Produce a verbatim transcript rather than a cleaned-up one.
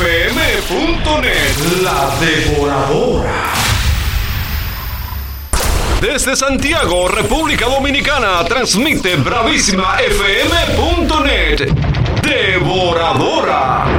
f m punto net. La Devoradora. Desde Santiago, República Dominicana, transmite Bravísima f m punto net. Devoradora.